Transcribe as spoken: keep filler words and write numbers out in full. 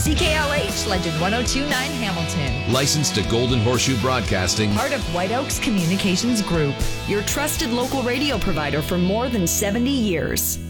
C K L H, Legend one oh two point nine Hamilton. Licensed to Golden Horseshoe Broadcasting. Part of White Oaks Communications Group. Your trusted local radio provider for more than seventy years.